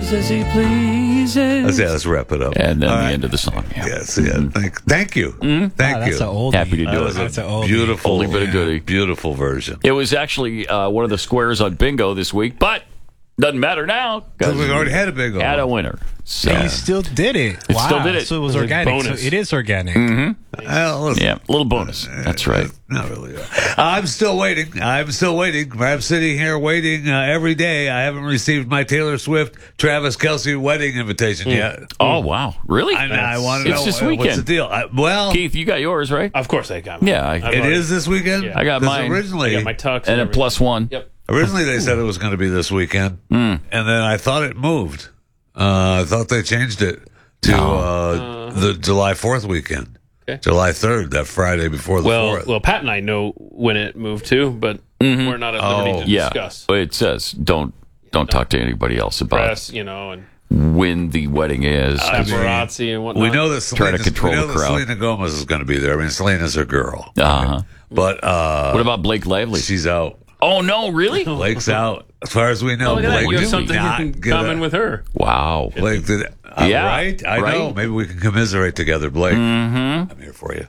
does as he pleases. Let's wrap it up. And then the end of the song. Yeah. Yes, yeah. Thank you. Thank you. That's an oldie. Happy to do it. That's an oldie. Beautiful, Only bit of goodie. Beautiful version. It was actually one of the squares on bingo this week, but doesn't matter now Because we already had a big had a winner. So He still did it. It still did it. So it was It was organic. bonus. So it is organic. Well, listen, yeah, a little bonus. That's right. Not really. I'm still waiting. I'm sitting here waiting every day. I haven't received my Taylor Swift, Travis Kelce wedding invitation yet. Oh wow, really? I want to know It's this what's weekend. the deal. Well, Keith, you got yours right? Of course I got mine. Yeah, it is this weekend. Yeah. I got 'Cause mine. Originally, I got my tux and a everything. +1. Yep. Originally, they said it was going to be this weekend, and then I thought it moved. I thought they changed it to the July 4th weekend, Okay. July 3rd, that Friday before the 4th. Well, Pat and I know when it moved to, but we're not at liberty to Yeah, discuss. it says don't talk to anybody else about Press, and when the wedding is. paparazzi and whatnot. We know that Try to control we know the that crowd. Selena Gomez is going to be there. I mean, Selena's her girl, Uh-huh. but What about Blake Lively? she's out. Oh no, really? Blake's out. As far as we know, Oh, look at that. Blake You have did something not in get common a- with her. Wow. Blake did. Yeah, right. I right. know. Maybe we can commiserate together, Blake. I'm here for you.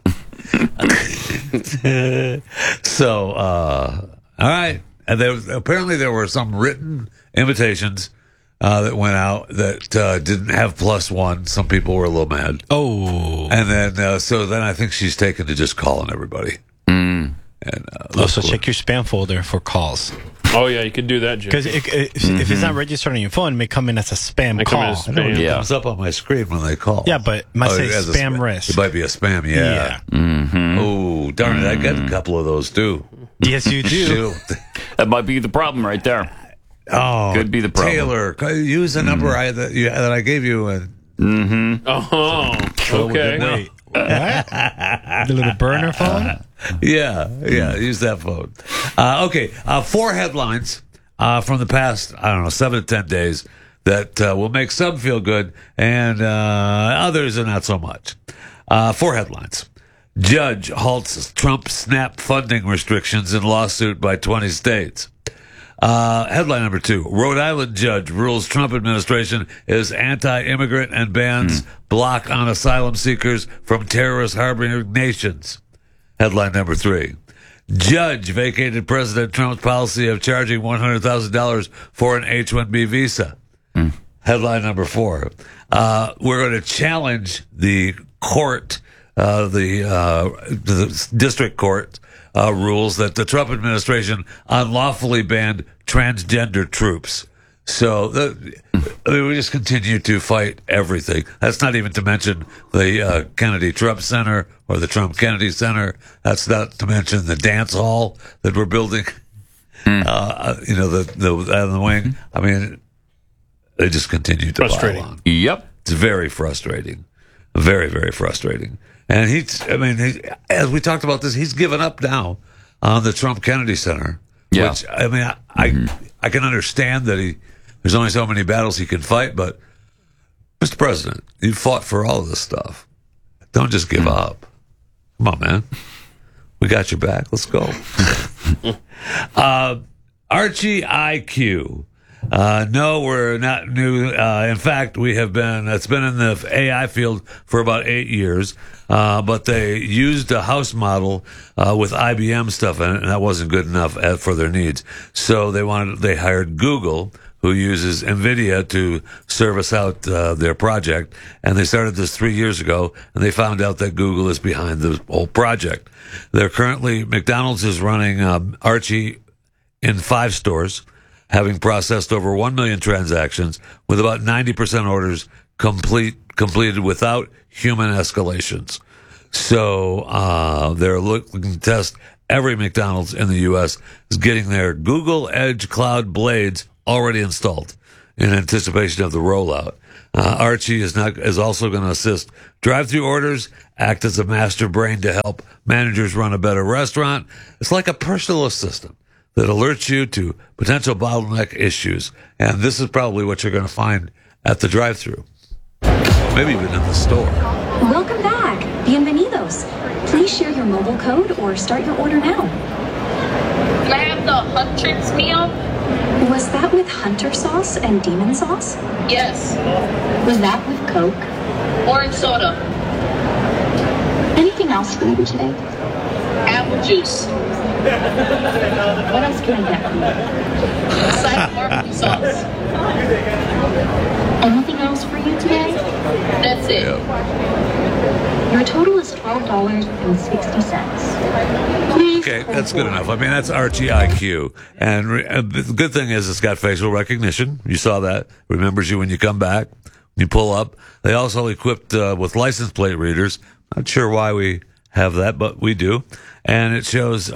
So, all right. And apparently there were some written invitations that went out that didn't have +1. Some people were a little mad. Oh. And then, so then I think she's taken to just calling everybody. And Also, check your spam folder for calls. Oh yeah, you could do that, Jim. Because if it's not registered on your phone, it may come in as a spam May come call. in as I know spam. it Yeah. comes up on my screen when they call. Yeah, but it might say as a spam risk. It might be a spam, yeah. Oh, darn it. I got a couple of those, too. Yes, you do. Shoot. That might be the problem right there. Oh, Could be the problem. Taylor, use the number that I gave you. Oh, okay. Wait. What? The little burner phone? Yeah, use that phone. Okay, 4 headlines from the past, 7 to 10 days that will make some feel good and others are not so much. 4 headlines. Judge halts Trump SNAP funding restrictions in lawsuit by 20 states. Headline number 2. Rhode Island judge rules Trump administration is anti-immigrant and bans block on asylum seekers from terrorist harboring nations. Headline number 3. Judge vacated President Trump's policy of charging $100,000 for an H-1B visa. Headline number 4. We're going to challenge the court, the district court, rules that the Trump administration unlawfully banned transgender troops. So we just continue to fight everything. That's not even to mention the Kennedy Trump Center or the Trump Kennedy Center. That's not to mention the dance hall that we're building. The wing. I mean, they just continue to Frustrating. pile on. Yep. It's very frustrating. Very, very frustrating. And as we talked about this, he's given up now on the Trump Kennedy Center. Yeah. Which, I can understand that there's only so many battles he can fight, but Mr. President, you fought for all of this stuff. Don't just give up. Come on, man. We got your back. Let's go. Archie IQ. No, we're not new. In fact, it's been in the AI field for about 8 years. But they used a house model, with IBM stuff in it, and that wasn't good enough for their needs. So they hired Google, who uses NVIDIA to service out, their project. And they started this 3 years ago, and they found out that Google is behind the whole project. McDonald's is running, Archie in 5 stores, having processed over 1 million transactions, with about 90% orders completed without human escalations. So they're looking to test every McDonald's in the U.S. is getting their Google Edge Cloud Blades already installed in anticipation of the rollout. Archie is also going to assist drive-through orders, act as a master brain to help managers run a better restaurant. It's like a personal assistant that alerts you to potential bottleneck issues. And this is probably what you're going to find at the drive-thru. Maybe even in the store. Welcome back. Bienvenidos. Please share your mobile code or start your order now. Can I have the Hutchins meal? Was that with hunter sauce and demon sauce? Yes. Was that with Coke? Orange soda. Anything else for you today? Apple juice. What else can I get for you? Side barbecue sauce. Anything else for you today? That's it. Your total is $12.60. Please. Okay, that's good enough. I mean, that's Archie IQ. And the good thing is it's got facial recognition. You saw that. Remembers you when you come back. You pull up. They also equipped with license plate readers. Not sure why we have that, but we do. And it shows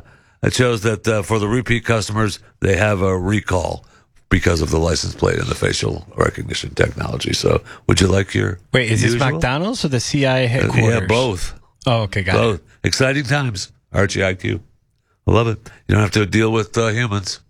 that for the repeat customers, they have a recall because of the license plate and the facial recognition technology. So, would you like your Wait, is this usual? McDonald's or the CIA headquarters? Yeah, both. Oh, okay, got it. Both. Exciting times. Archie IQ. I love it. You don't have to deal with humans.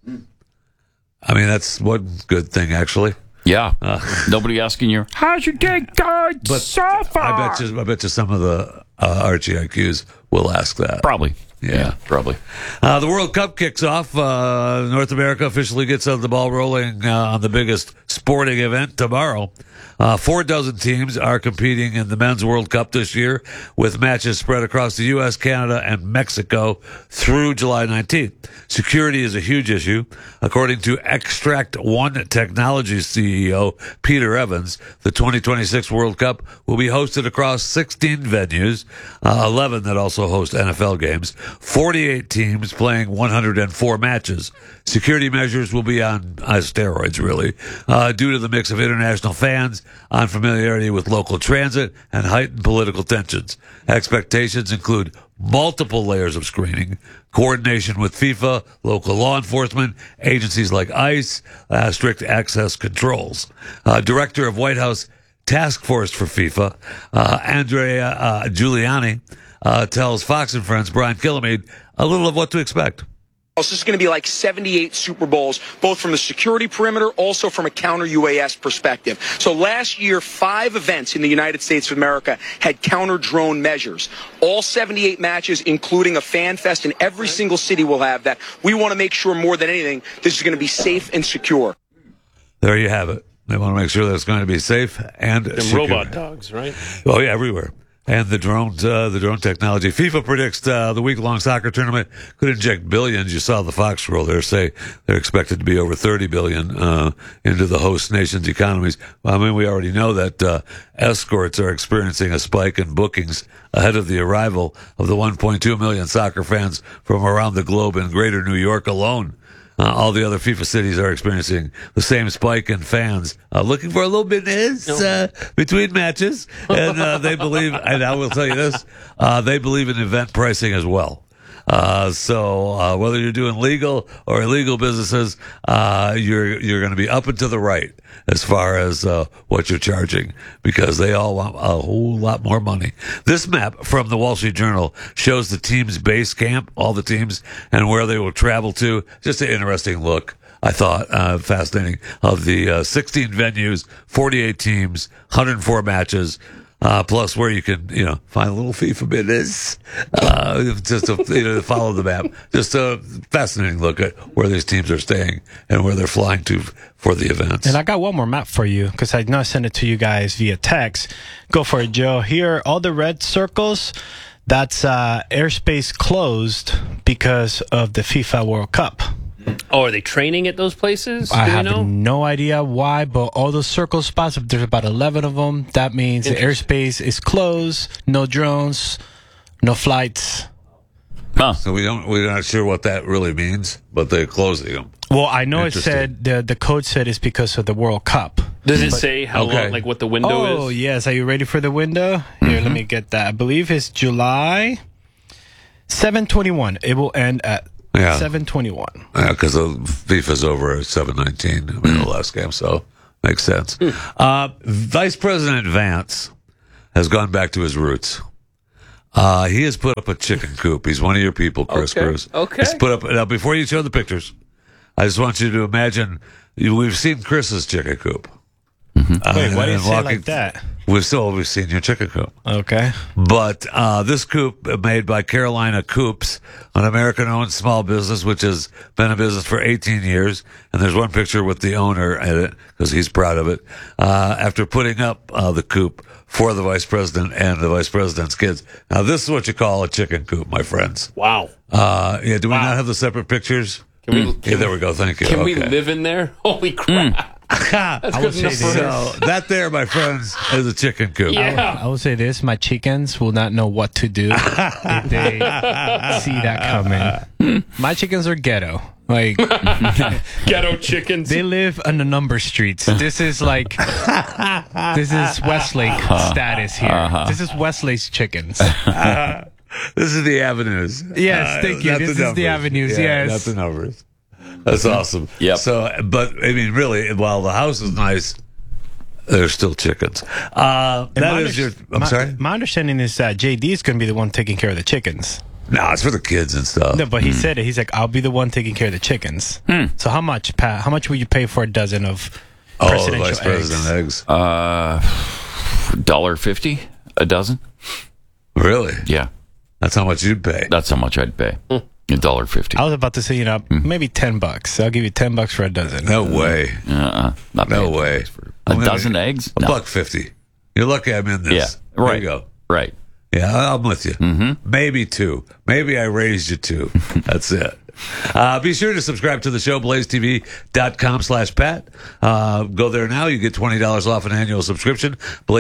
I mean, that's one good thing, actually. Yeah. Nobody asking you, how's your day going so far? I bet you some of the Archie IQs will ask that. Probably. Yeah. Probably. The World Cup kicks off. North America officially gets the ball rolling on the biggest sporting event tomorrow. 4 dozen teams are competing in the Men's World Cup this year, with matches spread across the U.S., Canada, and Mexico through July 19th. Security is a huge issue. According to Extract One Technologies CEO Peter Evans, the 2026 World Cup will be hosted across 16 venues, 11 that also host NFL games, 48 teams playing 104 matches. Security measures will be on steroids, really, due to the mix of international fans, unfamiliarity with local transit, and heightened political tensions. Expectations include multiple layers of screening, coordination with FIFA, local law enforcement, agencies like ICE, strict access controls. Director of White House Task Force for FIFA, Andrea Giuliani, tells Fox and Friends' Brian Kilmeade a little of what to expect. This is going to be like 78 Super Bowls, both from the security perimeter, also from a counter-UAS perspective. So last year, 5 events in the United States of America had counter-drone measures. All 78 matches, including a fan fest, in every single city will have that. We want to make sure more than anything, this is going to be safe and secure. There you have it. They want to make sure that it's going to be safe and secure. Robot dogs, right? Oh, yeah, everywhere. And the drone technology. FIFA predicts the week-long soccer tournament could inject billions. You saw the Fox scroll there say they're expected to be over 30 billion into the host nation's economies. I mean, we already know that escorts are experiencing a spike in bookings ahead of the arrival of the 1.2 million soccer fans from around the globe in Greater New York alone. All the other FIFA cities are experiencing the same spike in fans looking for a little business between matches. And they believe, and I will tell you this, they believe in event pricing as well. So whether you're doing legal or illegal businesses, you're going to be up and to the right as far as what you're charging, because they all want a whole lot more money. This map from the Wall Street Journal shows the team's base camp, all the teams, and where they will travel to. Just an interesting look, I thought, fascinating, of the 16 venues, 48 teams, 104 matches. Plus where you can, find a little FIFA business, just to, follow the map. Just a fascinating look at where these teams are staying and where they're flying to for the events. And I got one more map for you, because I know I sent it to you guys via text. Go for it, Joe. Here, all the red circles, that's airspace closed because of the FIFA World Cup. Oh, are they training at those places? I Do we have know? no idea why, but all those circle spots, there's about 11 of them. That means the airspace is closed, no drones, no flights. Huh. So we're not sure what that really means, but they're closing them. Well, I know it Interesting. said, the code said it's because of the World Cup. Does it say how Okay. long, like what the window Oh, is? yes. Are you ready for the window? Here, let me get that. I believe it's July 7/21. It will end at Yeah. 7/21. Because FIFA's over at 7:19, the last game, so makes sense. Vice President Vance has gone back to his roots. He has put up a chicken coop. He's one of your people, Chris Okay, Cruz. okay. He's put up, now, before you show the pictures, I just want you to imagine, we've seen Chris's chicken coop. Wait, why do you and say it walking- like that? We've seen your chicken coop. Okay. But this coop made by Carolina Coops, an American-owned small business which has been in business for 18 years. And there's one picture with the owner in it because he's proud of it. After putting up the coop for the vice president and the vice president's kids. Now, this is what you call a chicken coop, my friends. Wow. Yeah, do we not have the separate pictures? Can we, Yeah, there we go. Thank you. can we Okay. live in there? Holy crap. That's I good would say enough for this. So that there, my friends, is a chicken coop. Yeah. I will say this: my chickens will not know what to do if they see that coming. My chickens are ghetto. Like Ghetto chickens. they live on the number streets. This is like this is Westlake status here. This is Westlake's chickens. This is the avenues. Yes, thank you. not This is numbers. the avenues, yes. Not the numbers. That's awesome. Yep. So, but I mean, really, while the house is nice, there's still chickens. That is your. I'm sorry. My understanding is that JD is going to be the one taking care of the chickens. No, it's for the kids and stuff. No, but he said it. He's like, I'll be the one taking care of the chickens. So how much, Pat? How much will you pay for a dozen of Oh, the presidential vice president eggs? $1.50 a dozen. Really? Yeah, That's how much you'd pay. that's how much I'd pay. $1.50. I was about to say, maybe $10. I'll give you $10 for a dozen. No way. Not No paying way. for a dozen eggs. A $1.50. You're lucky I'm in this. Yeah, There right. you go. Right. Yeah, I'm with you. Maybe 2. Maybe I raised you 2. That's it. Be sure to subscribe to the show, blazetv.com/Pat. Go there now. You get $20 off an annual subscription,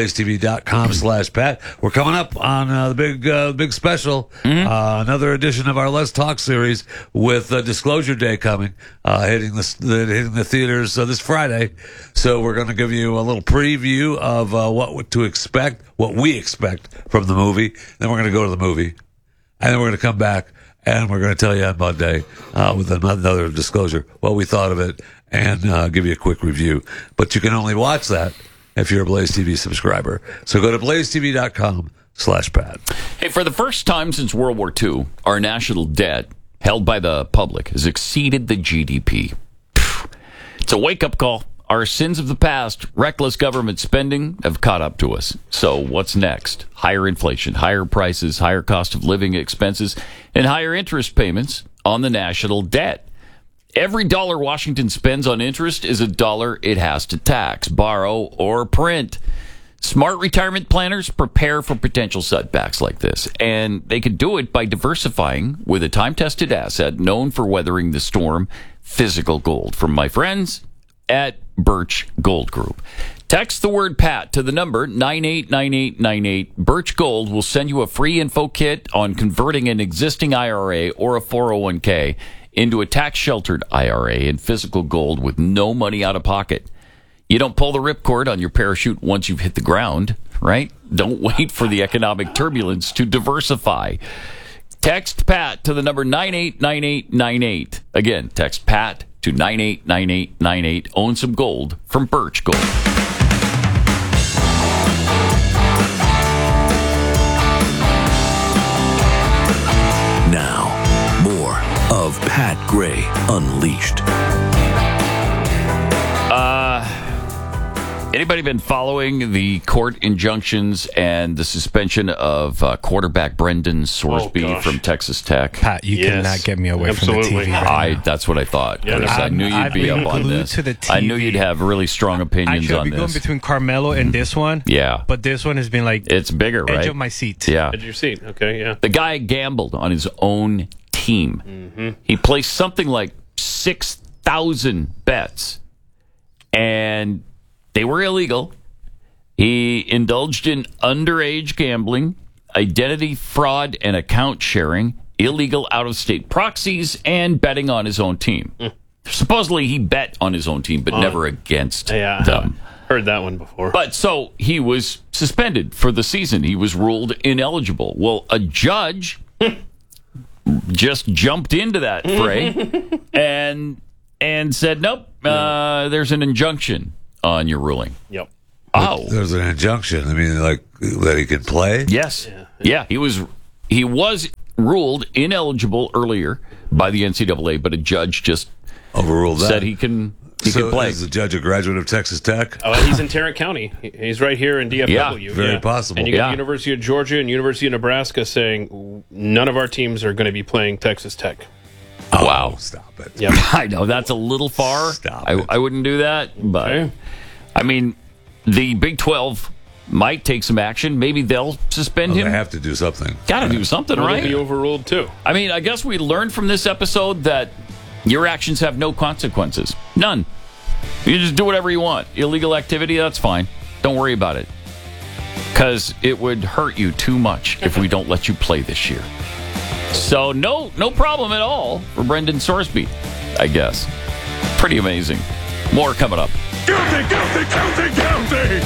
blazetv.com/Pat. We're coming up on the big special, another edition of our Let's Talk series with Disclosure Day coming, hitting the theaters this Friday. So we're going to give you a little preview of what to expect, what we expect from the movie. Then we're going to go to the movie, and then we're going to come back. And we're going to tell you on Monday with another disclosure what we thought of it and give you a quick review. But you can only watch that if you're a Blaze TV subscriber. So go to blazetv.com/Pat. Hey, for the first time since World War II, our national debt held by the public has exceeded the GDP. It's a wake-up call. Our sins of the past, reckless government spending, have caught up to us. So what's next? Higher inflation, higher prices, higher cost of living expenses, and higher interest payments on the national debt. Every dollar Washington spends on interest is a dollar it has to tax, borrow, or print. Smart retirement planners prepare for potential setbacks like this, and they can do it by diversifying with a time-tested asset known for weathering the storm, physical gold. From my friends at Birch Gold Group. Text the word PAT to the number 989898. Birch Gold will send you a free info kit on converting an existing IRA or a 401k into a tax-sheltered IRA in physical gold with no money out of pocket. You don't pull the ripcord on your parachute once you've hit the ground, right? Don't wait for the economic turbulence to diversify. Text PAT to the number 989898. Again, text PAT to 989898. Own some gold from Birch Gold. Now, more of Pat Gray Unleashed. Anybody been following the court injunctions and the suspension of quarterback Brendan Sorsby gosh. from Texas Tech? Pat, you Yes, cannot get me away from absolutely. the TV right now. That's what I thought. Yeah, Chris. I knew you'd I've be been up on glued this. to the I knew TV. you'd have really strong opinions Actually, I've on been going this. between Carmelo and this one. Yeah. But this one has been like It's bigger, edge right? of my seat. Yeah. Edge of your seat. Okay, yeah. The guy gambled on his own team. He placed something like 6,000 bets, and they were illegal. He indulged in underage gambling, identity fraud and account sharing, illegal out-of-state proxies, and betting on his own team. Supposedly, he bet on his own team, but never against Yeah, them. heard that one before. But so he was suspended for the season. He was ruled ineligible. Well, a judge just jumped into that fray and said, nope, there's an injunction on your ruling. Yep. Oh, There's an injunction. I mean, like that he can play. yes. Yeah, he was ruled ineligible earlier by the NCAA, but a judge just Overruled that. said he can He so could play. is the judge a graduate of Texas Tech? He's in Tarrant County. He's right here in DFW. Yeah, very possible. And you got Yeah. University of Georgia and University of Nebraska saying none of our teams are going to be playing Texas Tech. Wow. Stop it. Yep. I know that's a little far. Stop it. I wouldn't do that, but Okay. I mean, the Big 12 might take some action. Maybe they'll suspend They him. have to do something. Got to do something, Will right? be overruled too. I mean, I guess we learned from this episode that your actions have no consequences. None. You just do whatever you want. Illegal activity, that's fine. Don't worry about it. Because it would hurt you too much if we don't let you play this year. So no problem at all for Brendan Sorsby, I guess. Pretty amazing. More coming up. Guilty, guilty, guilty, guilty!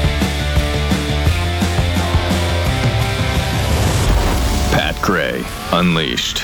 Pat Gray Unleashed.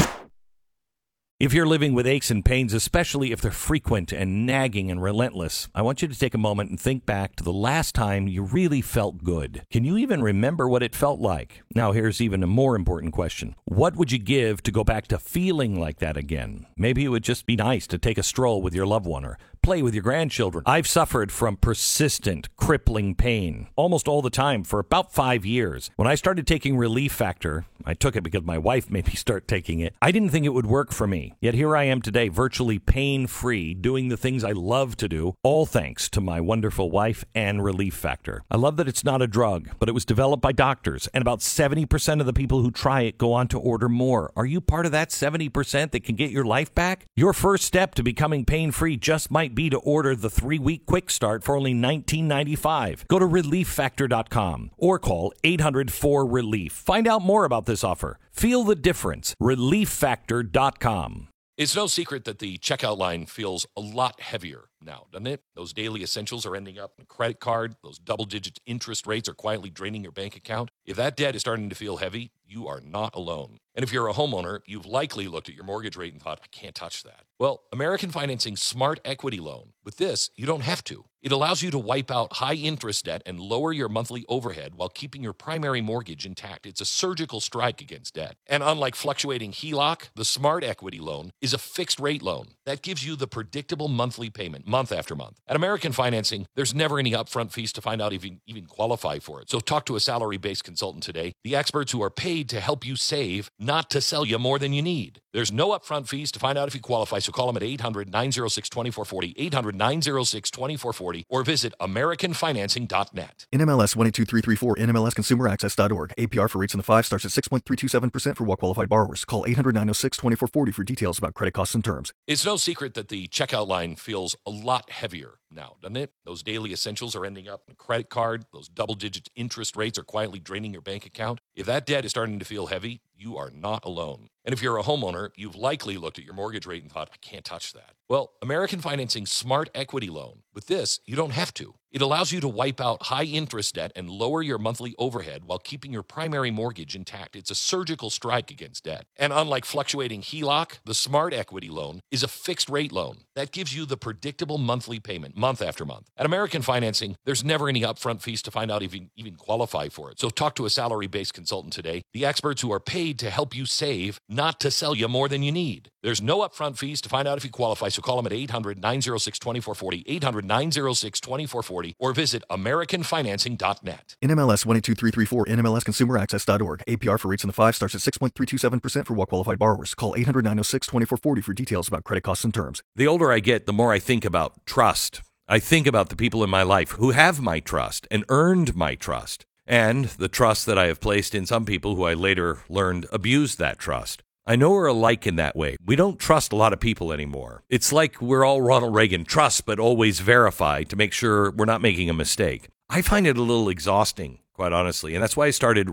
If you're living with aches and pains, especially if they're frequent and nagging and relentless, I want you to take a moment and think back to the last time you really felt good. Can you even remember what it felt like? Now, here's even a more important question. What would you give to go back to feeling like that again? Maybe it would just be nice to take a stroll with your loved one or play with your grandchildren. I've suffered from persistent, crippling pain almost all the time for about 5 years. When I started taking Relief Factor, I took it because my wife made me start taking it. I didn't think it would work for me. Yet here I am today, virtually pain-free, doing the things I love to do, all thanks to my wonderful wife and Relief Factor. I love that it's not a drug, but it was developed by doctors, and about 70% of the people who try it go on to order more. Are you part of that 70% that can get your life back? Your first step to becoming pain-free just might be to order the 3-week quick start for only $19.95. Go to ReliefFactor.com or call 800-4RELIEF. Find out more about this offer. Feel the difference. ReliefFactor.com. It's no secret that the checkout line feels a lot heavier now, doesn't it? Those daily essentials are ending up in a credit card. Those double-digit interest rates are quietly draining your bank account. If that debt is starting to feel heavy, you are not alone. And if you're a homeowner, you've likely looked at your mortgage rate and thought, I can't touch that. Well, American Financing Smart Equity Loan. With this, you don't have to. It allows you to wipe out high-interest debt and lower your monthly overhead while keeping your primary mortgage intact. It's a surgical strike against debt. And unlike fluctuating HELOC, the Smart Equity Loan is a fixed-rate loan that gives you the predictable monthly payment month after month. At American Financing, there's never any upfront fees to find out if you even qualify for it. So talk to a salary-based consultant today, the experts who are paid to help you save, not to sell you more than you need. There's no upfront fees to find out if you qualify, so call them at 800-906-2440, 800-906-2440, or visit AmericanFinancing.net. NMLS 122334, NMLSConsumerAccess.org. APR for rates in the 5 starts at 6.327% for well-qualified borrowers. Call 800-906-2440 for details about credit costs and terms. It's no secret that the checkout line feels a lot heavier now, doesn't it? Those daily essentials are ending up in a credit card. Those double-digit interest rates are quietly draining your bank account. If that debt is starting to feel heavy, you are not alone. And if you're a homeowner, you've likely looked at your mortgage rate and thought, I can't touch that. Well, American Financing Smart Equity Loan. With this, you don't have to. It allows you to wipe out high-interest debt and lower your monthly overhead while keeping your primary mortgage intact. It's a surgical strike against debt. And unlike fluctuating HELOC, the Smart Equity Loan is a fixed-rate loan that gives you the predictable monthly payment month after month. At American Financing, there's never any upfront fees to find out if you even qualify for it. So talk to a salary-based consultant today, the experts who are paid to help you save, not to sell you more than you need. There's no upfront fees to find out if you qualify, so call them at 800-906-2440, 800-906-2440, or visit AmericanFinancing.net. NMLS 122334, NMLSConsumerAccess.org. APR for rates in the 5 starts at 6.327% for well-qualified borrowers. Call 800-906-2440 for details about credit costs and terms. The older I get, the more I think about trust. I think about the people in my life who have my trust and earned my trust, and the trust that I have placed in some people who I later learned abused that trust. I know we're alike in that way. We don't trust a lot of people anymore. It's like we're all Ronald Reagan, trust but always verify to make sure we're not making a mistake. I find it a little exhausting, quite honestly, and that's why I started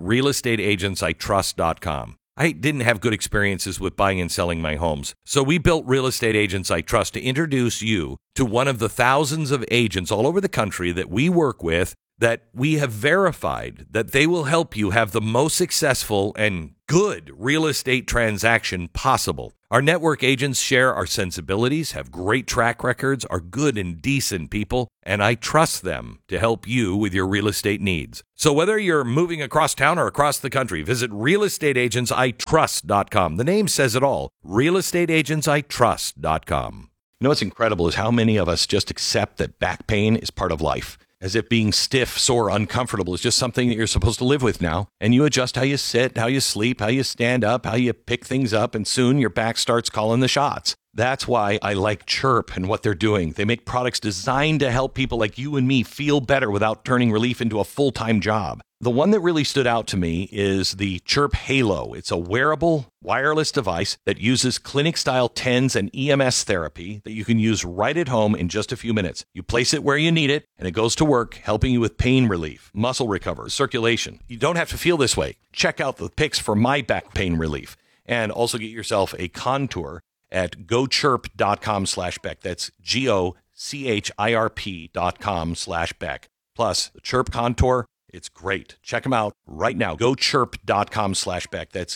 realestateagentsitrust.com. I didn't have good experiences with buying and selling my homes, so we built Real Estate Agents I Trust to introduce you to one of the thousands of agents all over the country that we work with that we have verified that they will help you have the most successful and good real estate transaction possible. Our network agents share our sensibilities, have great track records, are good and decent people, and I trust them to help you with your real estate needs. So whether you're moving across town or across the country, visit realestateagentsitrust.com. The name says it all, realestateagentsitrust.com. You know what's incredible is how many of us just accept that back pain is part of life, as if being stiff, sore, uncomfortable is just something that you're supposed to live with now. And you adjust how you sit, how you sleep, how you stand up, how you pick things up, and soon your back starts calling the shots. That's why I like Chirp and what they're doing. They make products designed to help people like you and me feel better without turning relief into a full-time job. The one that really stood out to me is the Chirp Halo. It's a wearable, wireless device that uses clinic-style TENS and EMS therapy that you can use right at home in just a few minutes. You place it where you need it, and it goes to work, helping you with pain relief, muscle recovery, circulation. You don't have to feel this way. Check out the pics for my back pain relief, and also get yourself a Contour at gochirp.com/Beck. That's GOCHIRP.com/Beck. Plus, the Chirp Contour, it's great. Check them out right now. GoChirp.com/Beck. That's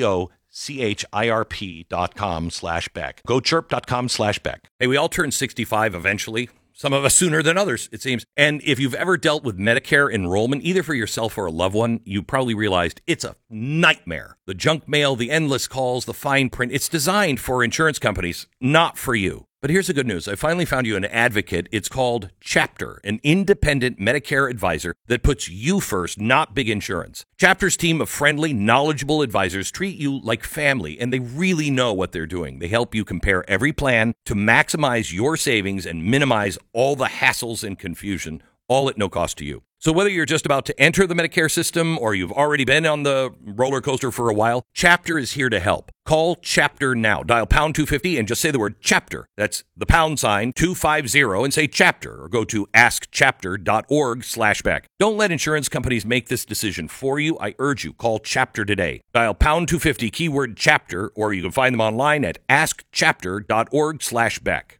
GOCHIRP.com/Beck. GoChirp.com/Beck. Hey, we all turn 65 eventually. Some of us sooner than others, it seems. And if you've ever dealt with Medicare enrollment, either for yourself or a loved one, you probably realized it's a nightmare. The junk mail, the endless calls, the fine print, it's designed for insurance companies, not for you. But here's the good news. I finally found you an advocate. It's called Chapter, an independent Medicare advisor that puts you first, not big insurance. Chapter's team of friendly, knowledgeable advisors treat you like family, and they really know what they're doing. They help you compare every plan to maximize your savings and minimize all the hassles and confusion, all at no cost to you. So whether you're just about to enter the Medicare system or you've already been on the roller coaster for a while, Chapter is here to help. Call Chapter now. Dial pound 250 and just say the word Chapter. That's the pound sign 250 and say Chapter, or go to askchapter.org/Beck. Don't let insurance companies make this decision for you. I urge you, call Chapter today. Dial pound 250 keyword Chapter, or you can find them online at askchapter.org/Beck.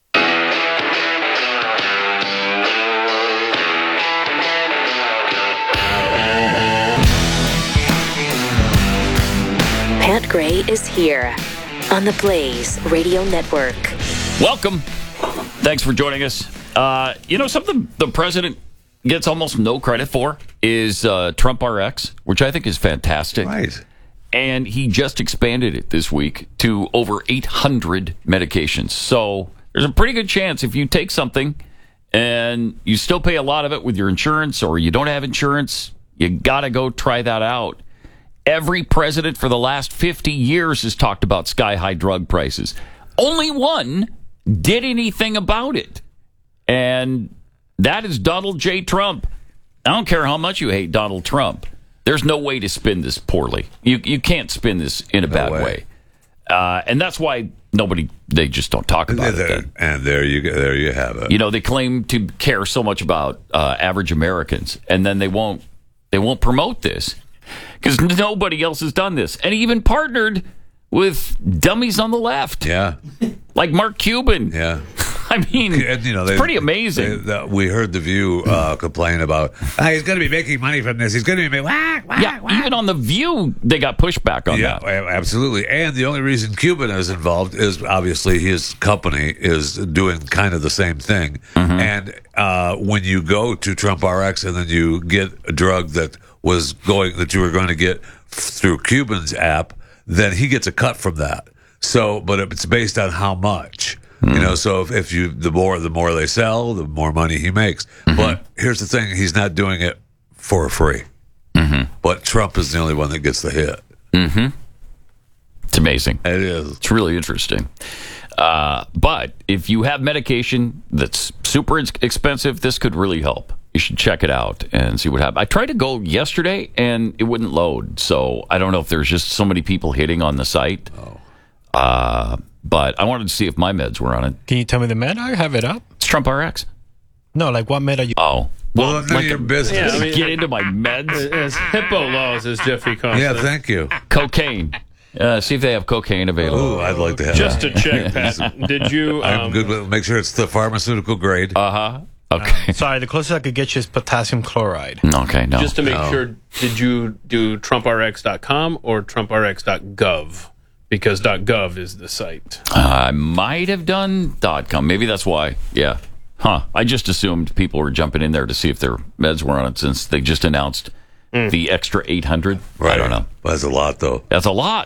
Pat Gray is here on the Blaze Radio Network. Welcome. Thanks for joining us. Something the president gets almost no credit for is Trump RX, which I think is fantastic. Right. And he just expanded it this week to over 800 medications. So there's a pretty good chance if you take something and you still pay a lot of it with your insurance, or you don't have insurance, you got to go try that out. Every president for the last 50 years has talked about sky-high drug prices. Only one did anything about it, and that is Donald J. Trump. I don't care how much you hate Donald Trump. There's no way to spin this poorly. You can't spin this in a bad way. And that's why they just don't talk about it. And there you have it. You know, they claim to care so much about average Americans, and then they won't promote this. Because nobody else has done this. And he even partnered with dummies on the left. Yeah. Like Mark Cuban. Yeah. I mean, it's pretty amazing. We heard The View complain about, he's going to be making money from this. He's going to be making, even on The View, they got pushback on that. Yeah, absolutely. And the only reason Cuban is involved is obviously his company is doing kind of the same thing. Mm-hmm. And when you go to Trump RX and then you get a drug that you were going to get through Cuban's app, then he gets a cut from that. So, but it's based on how much, so if the more they sell, the more money he makes. Mm-hmm. But here's the thing. He's not doing it for free. Mm-hmm. But Trump is the only one that gets the hit. Mm-hmm. It's amazing. It is. It's really interesting. But if you have medication that's super expensive, this could really help. You should check it out and see what happens. I tried to go yesterday, and it wouldn't load. So I don't know if there's just so many people hitting on the site. But I wanted to see if my meds were on it. Can you tell me the med? I have it up. It's Trump RX. No, like what med are you? Oh. Well, none of your business. Yeah, get into my meds. As HIPAA laws, as Jeffy calls it. Yeah, thank you. Cocaine. See if they have cocaine available. Ooh, I'd like to have just to check, Pat. Did you? I'm good with make sure it's the pharmaceutical grade. Okay. Sorry, the closest I could get you is potassium chloride. Okay, no. Just to make sure, did you do TrumpRx.com or TrumpRx.gov? Because .gov is the site. I might have done .com. Maybe that's why. Yeah. I just assumed people were jumping in there to see if their meds were on it since they just announced the extra 800. Right. I don't know. That's a lot, though. That's a lot.